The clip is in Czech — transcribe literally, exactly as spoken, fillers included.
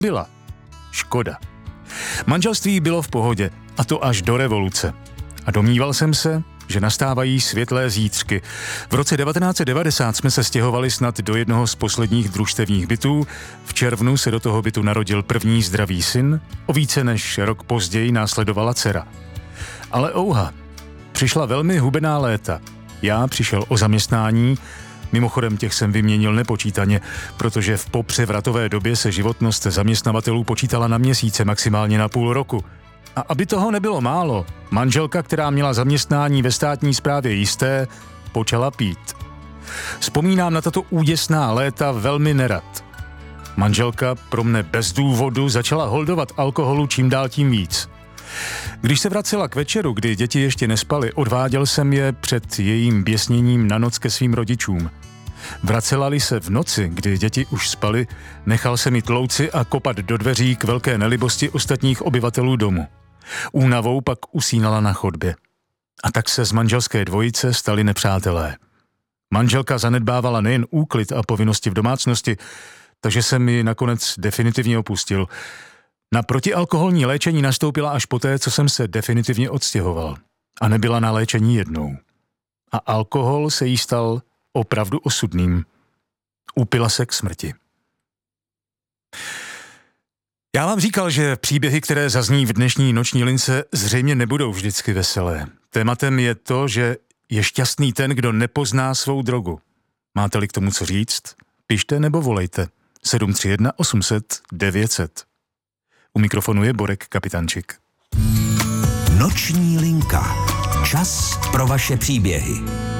Byla. Škoda. Manželství bylo v pohodě, a to až do revoluce. A domníval jsem se, že nastávají světlé zítřky. V roce devatenáct set devadesát jsme se stěhovali snad do jednoho z posledních družstevních bytů. V červnu se do toho bytu narodil první zdravý syn, o více než rok později následovala dcera. Ale ouha, přišla velmi hubená léta. Já přišel o zaměstnání, mimochodem těch jsem vyměnil nepočítaně, protože v popřevratové době se životnost zaměstnavatelů počítala na měsíce, maximálně na půl roku. A aby toho nebylo málo, manželka, která měla zaměstnání ve státní správě jisté, počala pít. Vzpomínám na tato úděsná léta velmi nerad. Manželka pro mne bez důvodu začala holdovat alkoholu čím dál tím víc. Když se vracela k večeru, kdy děti ještě nespaly, odváděl jsem je před jejím běsněním na noc ke svým rodičům. Vracela-li se v noci, kdy děti už spaly, nechal se mi tlouci a kopat do dveří k velké nelibosti ostatních obyvatelů domu. Únavou pak usínala na chodbě. A tak se z manželské dvojice stali nepřátelé. Manželka zanedbávala nejen úklid a povinnosti v domácnosti, takže jsem ji nakonec definitivně opustil. Na protialkoholní léčení nastoupila až poté, co jsem se definitivně odstěhoval. A nebyla na léčení jednou. A alkohol se jí stal opravdu osudným. Upila se k smrti. Já vám říkal, že příběhy, které zazní v dnešní noční lince, zřejmě nebudou vždycky veselé. Tématem je to, že je šťastný ten, kdo nepozná svou drogu. Máte-li k tomu co říct? Pište nebo volejte. sedm tři jedna osm set devět set. U mikrofonu je Borek Kapitančik. Noční linka. Čas pro vaše příběhy.